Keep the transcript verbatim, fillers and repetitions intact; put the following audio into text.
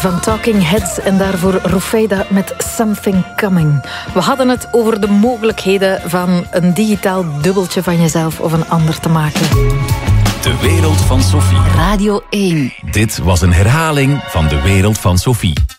van Talking Heads en daarvoor Rufeida met Something Coming. We hadden het over de mogelijkheden van een digitaal dubbeltje van jezelf of een ander te maken. De wereld van Sophie. Radio één. Dit was een herhaling van De wereld van Sophie.